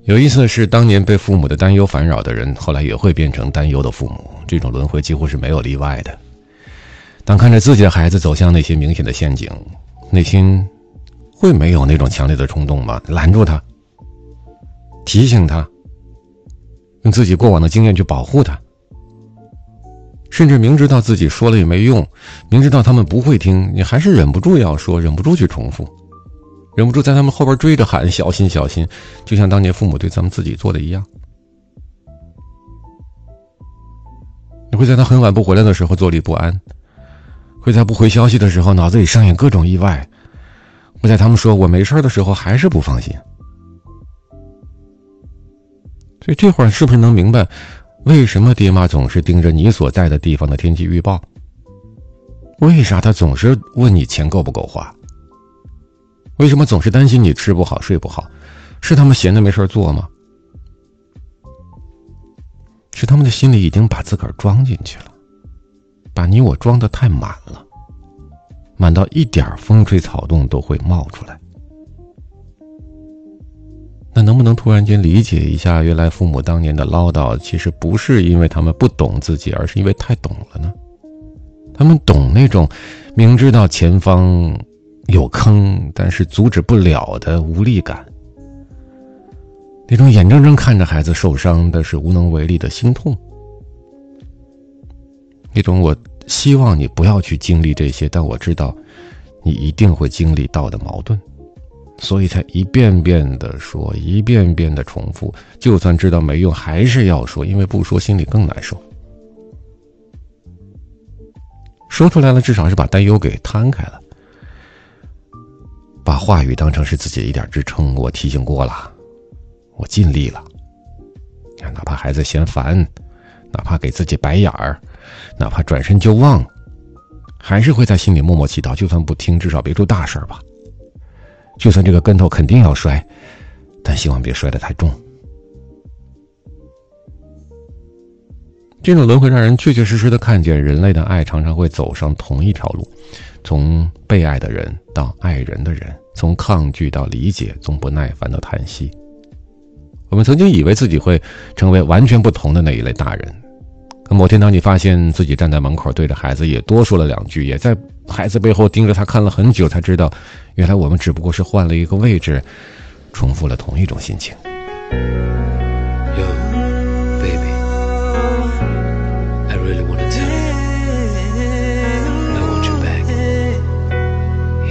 有意思的是，当年被父母的担忧烦扰的人，后来也会变成担忧的父母，这种轮回几乎是没有例外的。当看着自己的孩子走向那些明显的陷阱，内心会没有那种强烈的冲动吗？拦住他，提醒他，用自己过往的经验去保护他，甚至明知道自己说了也没用，明知道他们不会听，你还是忍不住要说，忍不住去重复，忍不住在他们后边追着喊小心小心，就像当年父母对咱们自己做的一样。你会在他很晚不回来的时候坐立不安，会在不回消息的时候脑子里上演各种意外，会在他们说我没事的时候还是不放心。所以这会儿是不是能明白为什么爹妈总是盯着你所在的地方的天气预报？为啥他总是问你钱够不够花？为什么总是担心你吃不好睡不好？是他们闲的没事做吗？是他们的心里已经把自个儿装进去了，把你我装得太满了，满到一点风吹草动都会冒出来。那能不能突然间理解一下，原来父母当年的唠叨其实不是因为他们不懂自己，而是因为太懂了呢？他们懂那种明知道前方有坑但是阻止不了的无力感，那种眼睁睁看着孩子受伤但是无能为力的心痛，那种我希望你不要去经历这些，但我知道你一定会经历到的矛盾，所以才一遍遍的说，一遍遍的重复，就算知道没用还是要说，因为不说心里更难受。说出来了，至少是把担忧给摊开了，把话语当成是自己的一点支撑。我提醒过了，我尽力了，哪怕孩子嫌烦，哪怕给自己白眼儿，哪怕转身就忘，还是会在心里默默祈祷，就算不听，至少别出大事吧。就算这个跟头肯定要摔，但希望别摔得太重。这种轮回让人确确实实的看见，人类的爱常常会走上同一条路，从被爱的人到爱人的人，从抗拒到理解，从不耐烦到叹息。我们曾经以为自己会成为完全不同的那一类大人，可某天当你发现自己站在门口对着孩子也多说了两句，也在孩子背后盯着他看了很久，才知道原来我们只不过是换了一个位置，重复了同一种心情。